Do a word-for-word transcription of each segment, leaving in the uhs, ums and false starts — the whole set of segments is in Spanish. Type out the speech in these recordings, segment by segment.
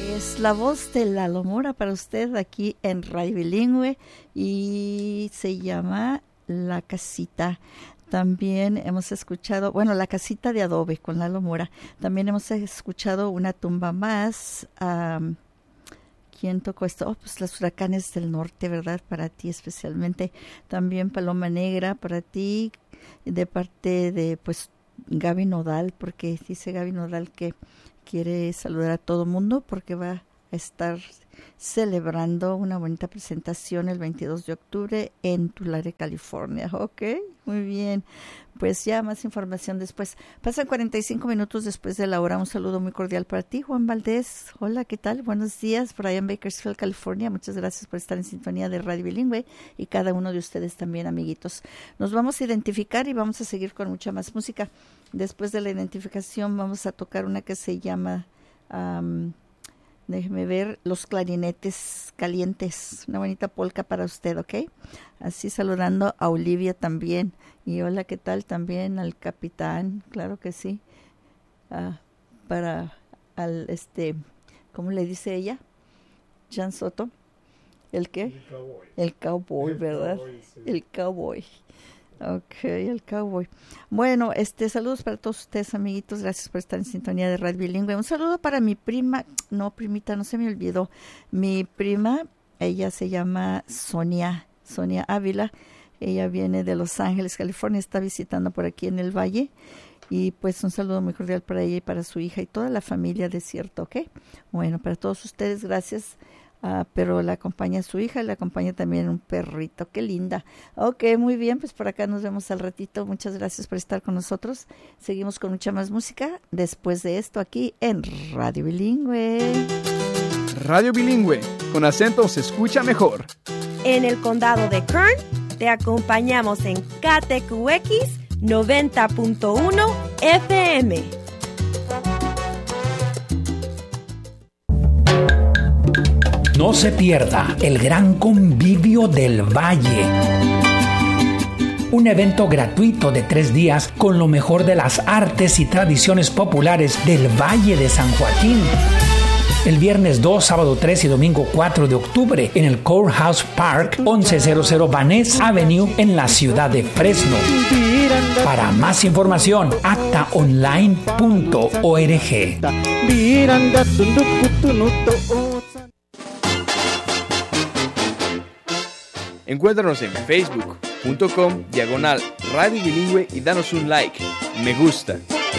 Es la voz de Lalo Mora para usted aquí en Radio Bilingüe y se llama La Casita. También hemos escuchado, bueno, La Casita de Adobe con Lalo Mora. También hemos escuchado Una tumba más. Um, ¿Quién tocó esto? Oh, pues Los Huracanes del Norte, ¿verdad? Para ti especialmente. También Paloma Negra para ti, de parte de, pues, Gaby Nodal, porque dice Gaby Nodal que quiere saludar a todo mundo porque va a estar celebrando una bonita presentación el veintidós de octubre en Tulare, California. Ok, muy bien. Pues ya más información después. Pasan cuarenta y cinco minutos después de la hora. Un saludo muy cordial para ti, Juan Valdés. Hola, ¿qué tal? Buenos días, por allá en Bakersfield, California. Muchas gracias por estar en sintonía de Radio Bilingüe y cada uno de ustedes también, amiguitos. Nos vamos a identificar y vamos a seguir con mucha más música. Después de la identificación vamos a tocar una que se llama... Um, Déjeme ver, Los Clarinetes Calientes. Una bonita polca para usted, ¿ok? Así saludando a Olivia también. Y hola, ¿qué tal? También al capitán, claro que sí. Ah, para al, este, ¿cómo le dice ella? Jan Soto. ¿El qué? El cowboy. El cowboy, ¿verdad? El cowboy, sí. El cowboy. Ok, el cowboy. Bueno, este, saludos para todos ustedes, amiguitos. Gracias por estar en sintonía de Radio Bilingüe. Un saludo para mi prima, no, primita, no se me olvidó. Mi prima, ella se llama Sonia, Sonia Ávila. Ella viene de Los Ángeles, California, está visitando por aquí en el Valle. Y pues un saludo muy cordial para ella y para su hija y toda la familia de Cierto, ¿ok? Bueno, para todos ustedes, gracias. Uh, pero la acompaña su hija y la acompaña también un perrito. ¡Qué linda! Ok, muy bien, pues por acá nos vemos al ratito. Muchas gracias por estar con nosotros. Seguimos con mucha más música después de esto aquí en Radio Bilingüe. Radio Bilingüe, con acento se escucha mejor. En el condado de Kern, te acompañamos en K T Q X noventa punto uno F M. No se pierda el Gran Convivio del Valle. Un evento gratuito de tres días con lo mejor de las artes y tradiciones populares del Valle de San Joaquín. El viernes dos, sábado tres y domingo cuatro de octubre en el Courthouse Park, once cero Van Ness Avenue en la ciudad de Fresno. Para más información, acta online punto org. Encuéntranos en facebook punto com diagonal Radio Bilingüe y danos un like. Me gusta.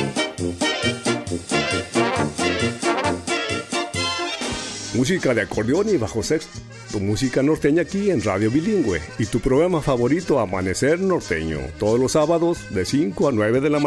Música de acordeón y bajo sexto. Tu música norteña aquí en Radio Bilingüe y tu programa favorito Amanecer Norteño. Todos los sábados de cinco a nueve de la mañana.